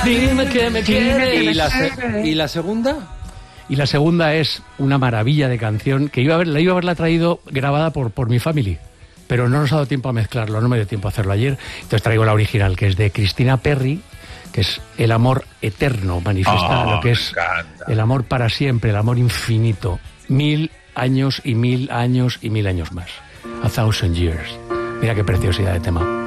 Dime que me quieres. ¿Y la segunda? Y la segunda es una maravilla de canción que iba a haberla traído grabada por mi family, pero no nos ha dado tiempo a mezclarlo, no me dio tiempo a hacerlo ayer. Entonces traigo la original, que es de Christina Perri, que es el amor eterno, manifiesta lo que es el amor para siempre, el amor infinito, 1000 años y 1000 años y 1000 años más. A thousand years. Mira qué preciosidad de tema.